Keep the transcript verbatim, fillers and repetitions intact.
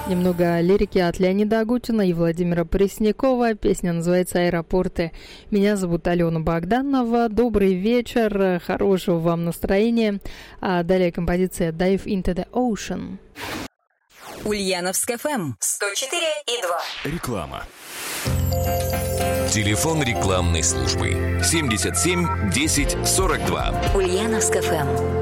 Немного лирики от Леонида Агутина и Владимира Преснякова. Песня называется «Аэропорты». Меня зовут Алена Богданова. Добрый вечер, хорошего вам настроения. А далее композиция «Dive into the Ocean». Ульяновск эф эм сто четыре и два. Реклама. Телефон рекламной службы семьдесят семь десять сорок два. Ульяновск эф эм.